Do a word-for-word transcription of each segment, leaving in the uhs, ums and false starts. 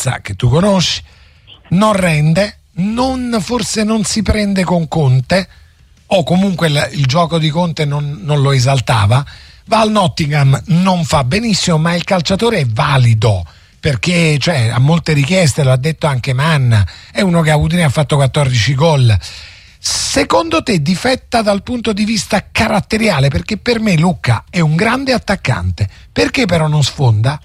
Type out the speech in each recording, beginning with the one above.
Piazza, che tu conosci, non rende, non, forse non si prende con Conte, o comunque il, il gioco di Conte non, non lo esaltava, va al Nottingham, non fa benissimo, ma il calciatore è valido, perché cioè, ha molte richieste, lo ha detto anche Manna, è uno che a Udine ha fatto quattordici gol. Secondo te difetta dal punto di vista caratteriale? Perché per me Lucca è un grande attaccante, perché però non sfonda?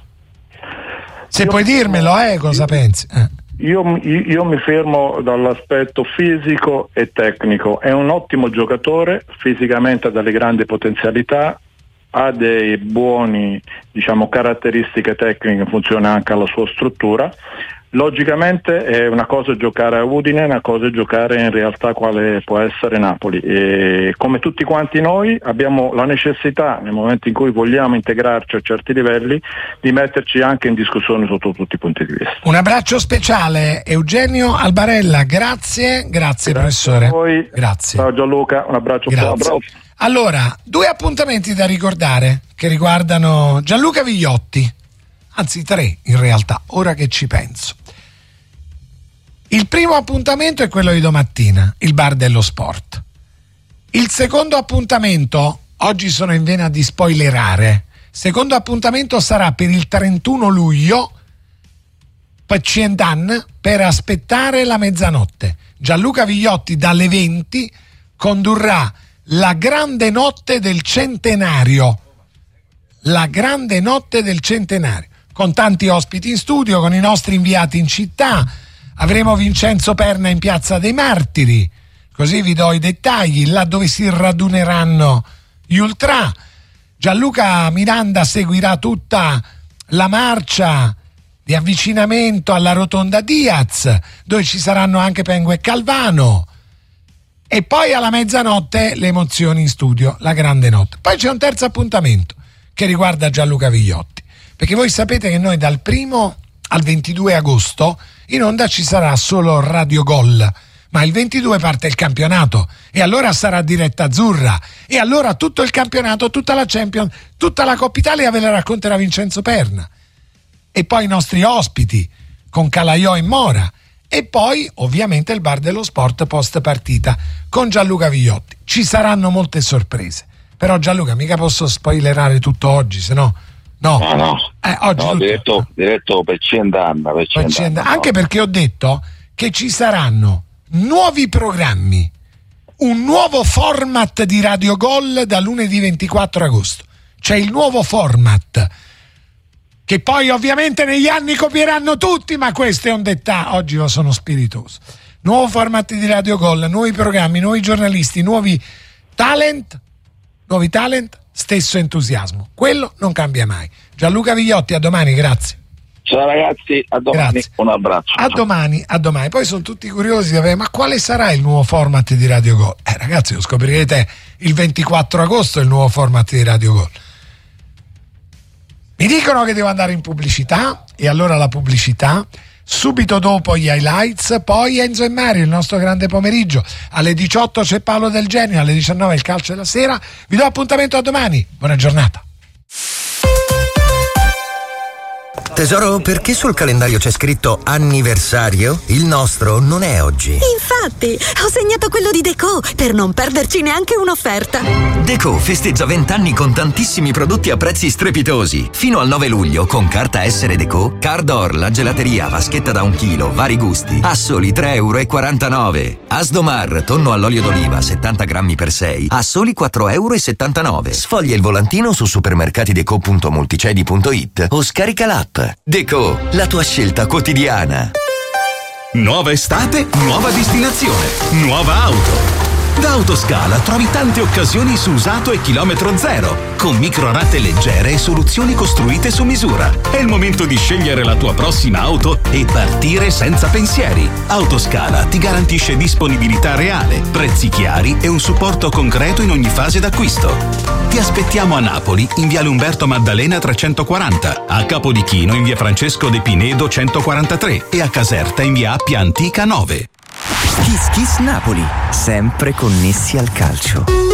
Se io puoi dirmelo, eh, cosa io, pensi? Eh. Io, io mi fermo dall'aspetto fisico e tecnico, è un ottimo giocatore, fisicamente ha delle grandi potenzialità, ha dei buoni, diciamo, caratteristiche tecniche in funzione anche alla sua struttura. Logicamente è una cosa giocare a Udine, una cosa è giocare in realtà quale può essere Napoli, e come tutti quanti noi abbiamo la necessità, nel momento in cui vogliamo integrarci a certi livelli, di metterci anche in discussione sotto tutti i punti di vista. Un abbraccio speciale Eugenio Albarella, grazie, grazie, grazie professore. A voi. Grazie. Ciao Gianluca, un abbraccio. Grazie. Allora, due appuntamenti da ricordare che riguardano Gianluca Vigliotti, anzi tre in realtà, ora che ci penso. Il primo appuntamento è quello di domattina, il bar dello sport. Il secondo appuntamento, oggi sono in vena di spoilerare, secondo appuntamento sarà per il trentuno luglio, Pacientan, per aspettare la mezzanotte. Gianluca Vigliotti dalle venti condurrà la grande notte del centenario, la grande notte del centenario, con tanti ospiti in studio, con i nostri inviati in città. Avremo Vincenzo Perna in Piazza dei Martiri, così vi do i dettagli, là dove si raduneranno gli ultra. Gianluca Miranda seguirà tutta la marcia di avvicinamento alla rotonda Diaz, dove ci saranno anche Pengo e Calvano, e poi alla mezzanotte le emozioni in studio, la grande notte. Poi c'è un terzo appuntamento che riguarda Gianluca Vigliotti, perché voi sapete che noi dal primo al ventidue agosto in onda ci sarà solo Radio Gol, ma il ventidue parte il campionato e allora sarà diretta azzurra, e allora tutto il campionato, tutta la Champions, tutta la Coppa Italia ve la racconterà Vincenzo Perna, e poi i nostri ospiti con Calaiò e Mora, e poi ovviamente il bar dello sport post partita con Gianluca Vigliotti. Ci saranno molte sorprese, però Gianluca mica posso spoilerare tutto oggi, se no no, no, no. Eh, oggi no tutto... diretto, diretto per Ciendanna, per Ciendanna, no. Anche perché ho detto che ci saranno nuovi programmi, un nuovo format di Radio Gol da lunedì ventiquattro agosto. C'è il nuovo format che poi ovviamente negli anni copieranno tutti, ma questo è un dettaglio, oggi io sono spiritoso. Nuovo format di Radio Gol, nuovi programmi, nuovi giornalisti, nuovi talent, nuovi talent, stesso entusiasmo, quello non cambia mai. Gianluca Vigliotti, a domani, grazie. Ciao ragazzi, a domani, grazie. Un abbraccio. A domani, a domani. Poi sono tutti curiosi di avere, ma quale sarà il nuovo format di Radio Gol? Eh ragazzi, lo scoprirete il ventiquattro agosto, il nuovo format di Radio Gol. Mi dicono che devo andare in pubblicità, e allora la pubblicità, subito dopo gli highlights, poi Enzo e Mario, il nostro grande pomeriggio. Alle diciotto c'è Paolo Del Genio, alle diciannove il calcio della sera. Vi do appuntamento a domani. Buona giornata. Tesoro, perché sul calendario c'è scritto anniversario? Il nostro non è oggi. Infatti, ho segnato quello di Deco per non perderci neanche un'offerta. Deco festeggia vent'anni con tantissimi prodotti a prezzi strepitosi. Fino al nove luglio, con carta Essere Deco, Cardor, la gelateria, vaschetta da un chilo, vari gusti, a soli tre e quarantanove euro. Asdomar, tonno all'olio d'oliva, settanta grammi per sei, a soli quattro e settantanove euro. Sfoglia il volantino su supermercatideco punto multicedi punto it o scarica l'app. Deco, la tua scelta quotidiana. Nuova estate, nuova destinazione, nuova auto. Da Autoscala trovi tante occasioni su usato e chilometro zero, con microrate leggere e soluzioni costruite su misura. È il momento di scegliere la tua prossima auto e partire senza pensieri. Autoscala ti garantisce disponibilità reale, prezzi chiari e un supporto concreto in ogni fase d'acquisto. Ti aspettiamo a Napoli in viale Umberto Maddalena trecentoquaranta, a Capodichino in via Francesco De Pinedo centoquarantatré e a Caserta in via Appia Antica nove. Kiss Kiss Napoli, sempre connessi al calcio.